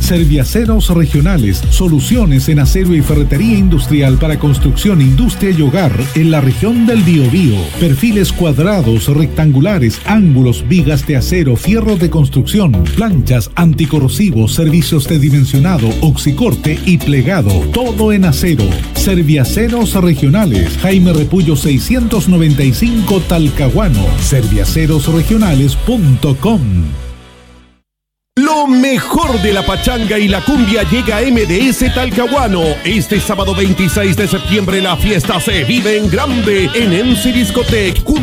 Serviaceros Regionales, soluciones en acero y ferretería industrial para construcción, industria y hogar en la región del Biobío. Perfiles cuadrados, rectangulares, ángulos, vigas de acero, fierro de construcción, planchas, anticorrosivos, servicios de dimensionado, oxicorte y plegado. Todo en acero. Serviaceros Regionales, Jaime Repullo 695 Talcahuano. Serviacerosregionales.com. Lo mejor de la pachanga y la cumbia llega a MDS Talcahuano. Este sábado 26 de septiembre la fiesta se vive en grande en MC Discotech.